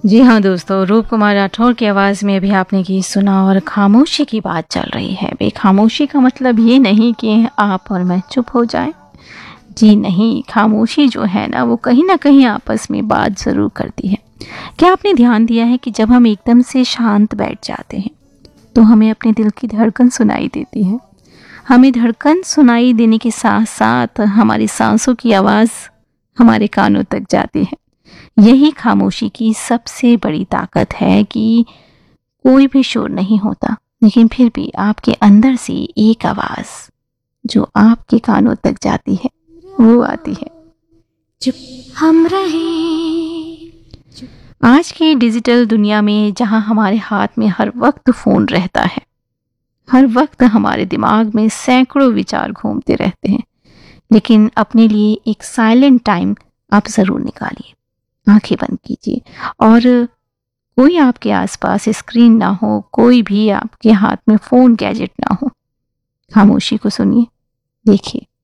जी हाँ दोस्तों, रूप कुमार राठौर की आवाज़ में अभी आपने गीत सुना और खामोशी की बात चल रही है। भाई खामोशी का मतलब ये नहीं कि आप और मैं चुप हो जाएं। जी नहीं, खामोशी जो है ना वो कहीं ना कहीं आपस में बात ज़रूर करती है। क्या आपने ध्यान दिया है कि जब हम एकदम से शांत बैठ जाते हैं तो हमें अपने दिल की धड़कन सुनाई देती है। हमें धड़कन सुनाई देने के साथ साथ हमारी सांसों की आवाज़ हमारे कानों तक जाती है। यही खामोशी की सबसे बड़ी ताकत है कि कोई भी शोर नहीं होता, लेकिन फिर भी आपके अंदर से एक आवाज़ जो आपके कानों तक जाती है वो आती है। चुप हम रहे। आज की डिजिटल दुनिया में जहां हमारे हाथ में हर वक्त फ़ोन रहता है, हर वक्त हमारे दिमाग में सैकड़ों विचार घूमते रहते हैं, लेकिन अपने लिए एक साइलेंट टाइम आप ज़रूर निकालिए। आंखें बंद कीजिए और कोई आपके आसपास स्क्रीन ना हो, कोई भी आपके हाथ में फ़ोन गैजेट ना हो। खामोशी को सुनिए, देखिए